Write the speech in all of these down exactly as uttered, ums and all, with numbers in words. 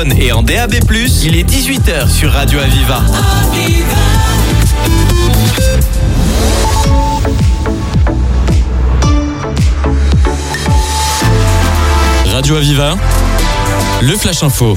téléphone et en D A B plus, il est dix-huit heures sur Radio Aviva. Radio Aviva, le Flash Info.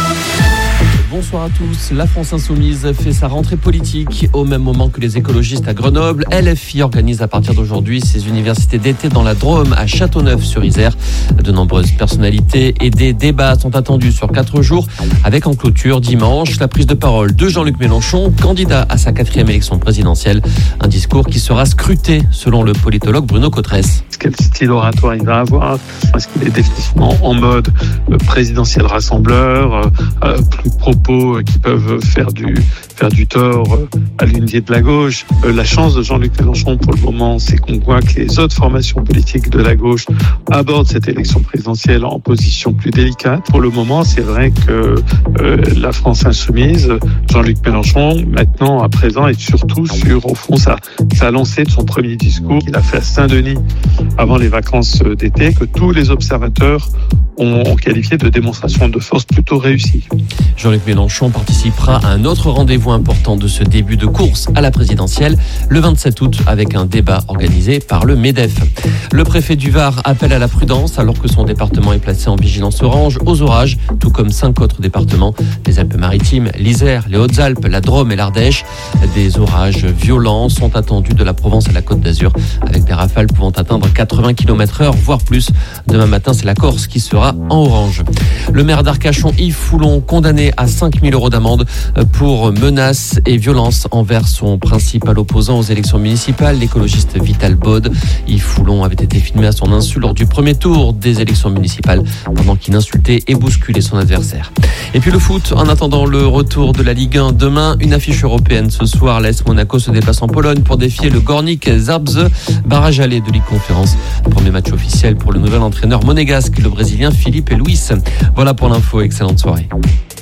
Bonsoir à tous. La France Insoumise fait sa rentrée politique au même moment que les écologistes à Grenoble. L F I organise à partir d'aujourd'hui ses universités d'été dans la Drôme à Châteauneuf-sur-Isère. De nombreuses personnalités et des débats sont attendus sur quatre jours avec en clôture dimanche la prise de parole de Jean-Luc Mélenchon, candidat à sa quatrième élection présidentielle. Un discours qui sera scruté selon le politologue Bruno Cotresse. Quel style oratoire il va avoir? Est-ce qu'il est définitivement en mode présidentiel rassembleur, euh, plus propos qui peuvent faire du, faire du tort à l'unité de la gauche? Euh, la chance de Jean-Luc Mélenchon pour le moment, c'est qu'on voit que les autres formations politiques de la gauche abordent cette élection présidentielle en position plus délicate. Pour le moment, c'est vrai que euh, la France Insoumise, Jean-Luc Mélenchon, maintenant, à présent, est surtout sur, au fond, sa, sa lancée de son premier discours qu'il a fait à Saint-Denis avant les vacances d'été, que tous les observateurs ont qualifié de démonstration de force plutôt réussie. Jean-Luc Mélenchon participera à un autre rendez-vous important de ce début de course à la présidentielle, le vingt-sept août, avec un débat organisé par le MEDEF. Le préfet du Var appelle à la prudence alors que son département est placé en vigilance orange aux orages, tout comme cinq autres départements, les Alpes-Maritimes, l'Isère, les Hautes-Alpes, la Drôme et l'Ardèche. Des orages violents sont attendus de la Provence à la Côte d'Azur, avec des rafales pouvant atteindre quatre-vingts kilomètres heure, voire plus. Demain matin, c'est la Corse qui sera en orange. Le maire d'Arcachon, Yves Foulon, condamné à cinq mille euros d'amende pour menaces et violences envers son principal opposant aux élections municipales, l'écologiste Vital Baude. Yves Foulon avait été filmé à son insu lors du premier tour des élections municipales pendant qu'il insultait et bousculait son adversaire. Et puis le foot, en attendant le retour de la Ligue un demain, une affiche européenne ce soir. L'A S Monaco se déplace en Pologne pour défier le Górnik Zabrze, barrage aller de Ligue Conférence. Premier match officiel pour le nouvel entraîneur monégasque, le Brésilien Filipe Luis. Voilà pour l'info, excellente soirée.